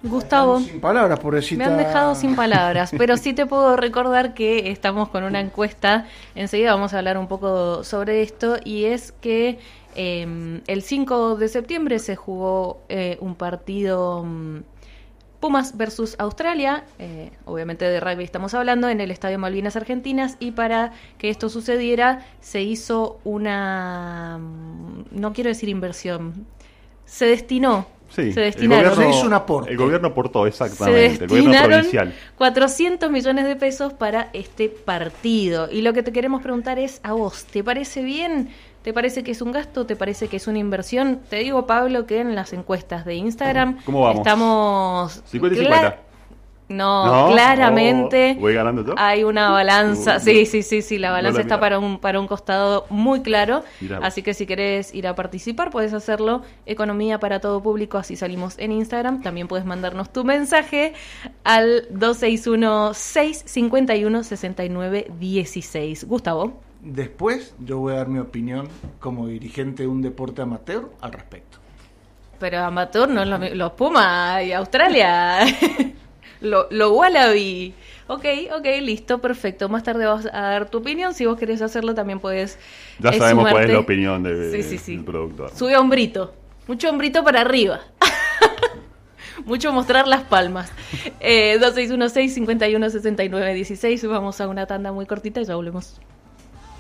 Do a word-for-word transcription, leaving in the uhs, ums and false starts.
Gustavo, sin palabras, pobrecita. Me han dejado sin palabras, pero sí te puedo recordar que estamos con una encuesta. Enseguida vamos a hablar un poco sobre esto, y es que eh, el cinco de septiembre se jugó eh, un partido um, Pumas versus Australia, eh, obviamente de rugby estamos hablando, en el Estadio Malvinas Argentinas, y para que esto sucediera se hizo una, no quiero decir inversión, se destinó Sí, se destinaron. El gobierno, se hizo un aporte. El gobierno aportó, exactamente. El gobierno provincial. cuatrocientos millones de pesos para este partido. Y lo que te queremos preguntar es a vos, ¿te parece bien? ¿Te parece que es un gasto? ¿Te parece que es una inversión? Te digo, Pablo, que en las encuestas de Instagram ¿Cómo vamos? estamos... cincuenta y cincuenta. No, no, claramente oh, ¿voy ganando yo? hay una balanza. Uh, sí, sí, sí, sí, la balanza no la está miraba. para un para un costado muy claro. Mirá. Así que si querés ir a participar, puedes hacerlo. Economía para todo público, así salimos en Instagram. También puedes mandarnos tu mensaje al dos seis uno, seis cinco uno, seis nueve uno seis. Gustavo. Después yo voy a dar mi opinión como dirigente de un deporte amateur al respecto. Pero amateur no es lo mi- los Pumas y Australia. Lo, lo Wallaby. Ok, ok, listo, perfecto. Más tarde vas a dar tu opinión. Si vos querés hacerlo, también puedes. Ya eh, sabemos cuál es sumarte. la opinión de, Sí, sí, sí. del productor. Sube hombrito. Mucho hombrito para arriba. Mucho mostrar las palmas. Eh, dos seis uno, seis cinco uno, seis nueve uno seis. Vamos a una tanda muy cortita y ya volvemos.